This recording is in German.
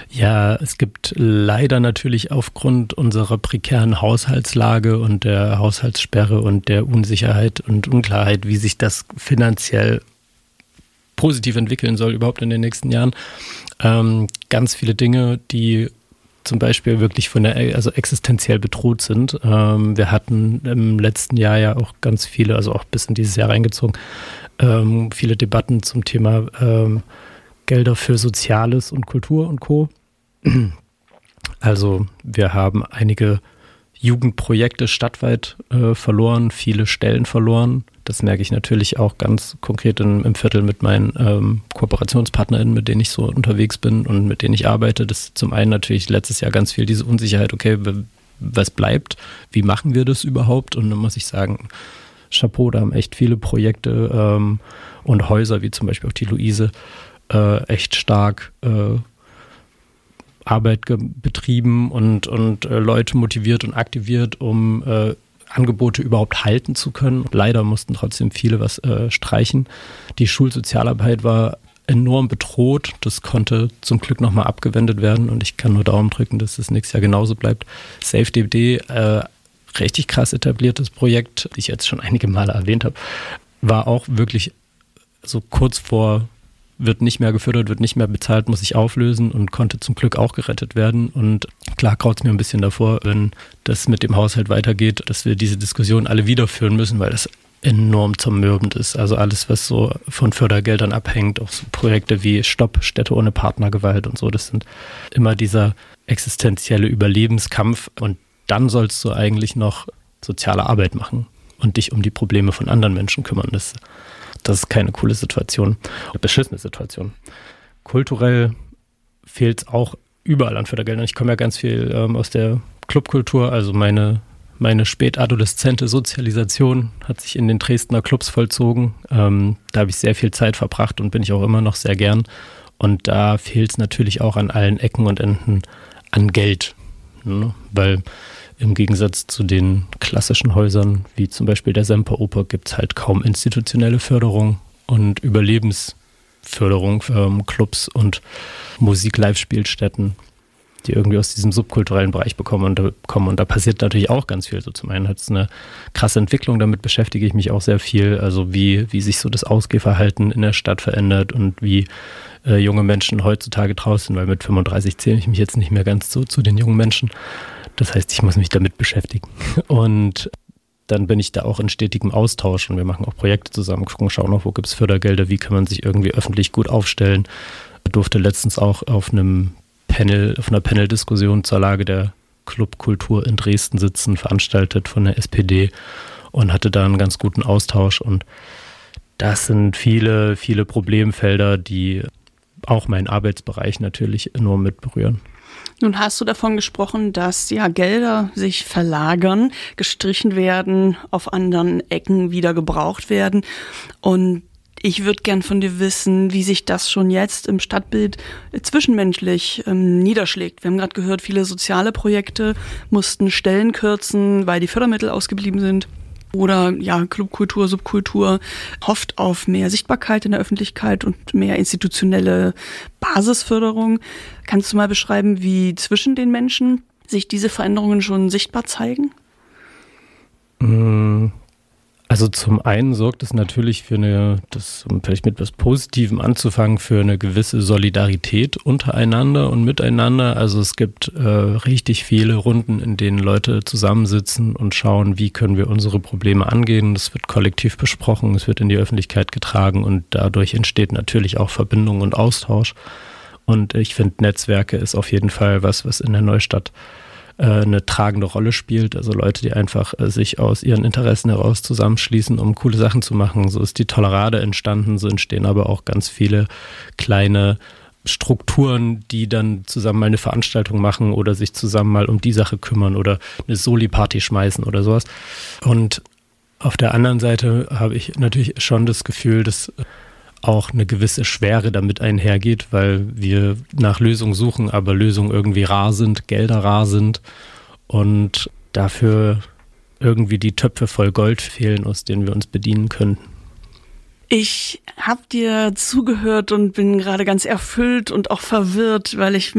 Ja, es gibt leider natürlich aufgrund unserer prekären Haushaltslage und der Haushaltssperre und der Unsicherheit und Unklarheit, wie sich das finanziell positiv entwickeln soll, überhaupt in den nächsten Jahren, ganz viele Dinge, die zum Beispiel wirklich also existenziell bedroht sind. Wir hatten im letzten Jahr ja auch ganz viele, also auch bis in dieses Jahr reingezogen, viele Debatten zum Thema Gelder für Soziales und Kultur und Co. Also wir haben einige Jugendprojekte stadtweit verloren, viele Stellen verloren. Das merke ich natürlich auch ganz konkret im Viertel mit meinen KooperationspartnerInnen, mit denen ich so unterwegs bin und mit denen ich arbeite. Das ist zum einen natürlich letztes Jahr ganz viel diese Unsicherheit, okay, was bleibt? Wie machen wir das überhaupt? Und dann muss ich sagen, Chapeau, da haben echt viele Projekte und Häuser, wie zum Beispiel auch die Luise, echt stark Arbeit betrieben und Leute motiviert und aktiviert, um Angebote überhaupt halten zu können. Leider mussten trotzdem viele was streichen. Die Schulsozialarbeit war enorm bedroht. Das konnte zum Glück nochmal abgewendet werden und ich kann nur Daumen drücken, dass das nächstes Jahr genauso bleibt. SafeDD, richtig krass etabliertes Projekt, das ich jetzt schon einige Male erwähnt habe, war auch wirklich so kurz vor wird nicht mehr gefördert, wird nicht mehr bezahlt, muss sich auflösen und konnte zum Glück auch gerettet werden. Und klar graut es mir ein bisschen davor, wenn das mit dem Haushalt weitergeht, dass wir diese Diskussion alle wieder führen müssen, weil das enorm zermürbend ist. Also alles, was so von Fördergeldern abhängt, auch so Projekte wie Stopp, Städte ohne Partnergewalt und so, das sind immer dieser existenzielle Überlebenskampf. Und dann sollst du eigentlich noch soziale Arbeit machen und dich um die Probleme von anderen Menschen kümmern. Das ist keine coole Situation, eine beschissene Situation. Kulturell fehlt es auch überall an Fördergeldern. Ich komme ja ganz viel aus der Clubkultur, also meine spätadoleszente Sozialisation hat sich in den Dresdner Clubs vollzogen. Da habe ich sehr viel Zeit verbracht und bin ich auch immer noch sehr gern. Und da fehlt es natürlich auch an allen Ecken und Enden an Geld, ne? Weil im Gegensatz zu den klassischen Häusern, wie zum Beispiel der Semperoper, gibt es halt kaum institutionelle Förderung und Überlebensförderung für Clubs und Musik-Live-Spielstätten, die irgendwie aus diesem subkulturellen Bereich kommen. Und da passiert natürlich auch ganz viel. So zum einen hat es eine krasse Entwicklung, damit beschäftige ich mich auch sehr viel. Also wie sich so das Ausgehverhalten in der Stadt verändert und wie junge Menschen heutzutage draußen, weil mit 35 zähle ich mich jetzt nicht mehr ganz so zu den jungen Menschen. Das heißt, ich muss mich damit beschäftigen. Und dann bin ich da auch in stetigem Austausch und wir machen auch Projekte zusammen, schauen auch, wo gibt es Fördergelder, wie kann man sich irgendwie öffentlich gut aufstellen. Ich durfte letztens auch auf einer Panel-Diskussion zur Lage der Clubkultur in Dresden sitzen, veranstaltet von der SPD und hatte da einen ganz guten Austausch. Und das sind viele, viele Problemfelder, die auch meinen Arbeitsbereich natürlich enorm mit berühren. Nun hast du davon gesprochen, dass ja Gelder sich verlagern, gestrichen werden, auf anderen Ecken wieder gebraucht werden. Und ich würde gern von dir wissen, wie sich das schon jetzt im Stadtbild zwischenmenschlich niederschlägt. Wir haben gerade gehört, viele soziale Projekte mussten Stellen kürzen, weil die Fördermittel ausgeblieben sind. Oder ja, Clubkultur, Subkultur hofft auf mehr Sichtbarkeit in der Öffentlichkeit und mehr institutionelle Basisförderung. Kannst du mal beschreiben, wie zwischen den Menschen sich diese Veränderungen schon sichtbar zeigen? Also zum einen sorgt es natürlich um vielleicht mit etwas Positivem anzufangen, für eine gewisse Solidarität untereinander und miteinander. Also es gibt richtig viele Runden, in denen Leute zusammensitzen und schauen, wie können wir unsere Probleme angehen. Das wird kollektiv besprochen, es wird in die Öffentlichkeit getragen und dadurch entsteht natürlich auch Verbindung und Austausch. Und ich finde, Netzwerke ist auf jeden Fall was in der Neustadt eine tragende Rolle spielt, also Leute, die einfach sich aus ihren Interessen heraus zusammenschließen, um coole Sachen zu machen. So ist die Tolerade entstanden, so entstehen aber auch ganz viele kleine Strukturen, die dann zusammen mal eine Veranstaltung machen oder sich zusammen mal um die Sache kümmern oder eine Soli-Party schmeißen oder sowas. Und auf der anderen Seite habe ich natürlich schon das Gefühl, dass auch eine gewisse Schwere damit einhergeht, weil wir nach Lösungen suchen, aber Lösungen irgendwie rar sind, Gelder rar sind und dafür irgendwie die Töpfe voll Gold fehlen, aus denen wir uns bedienen können. Ich habe dir zugehört und bin gerade ganz erfüllt und auch verwirrt, weil ich